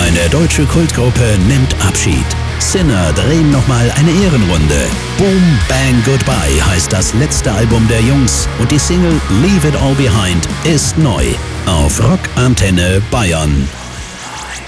Eine deutsche Kultgruppe nimmt Abschied. Sinner drehen nochmal eine Ehrenrunde. Boom Bang Goodbye heißt das letzte Album der Jungs und die Single Leave It All Behind ist neu auf Rock Antenne Bayern.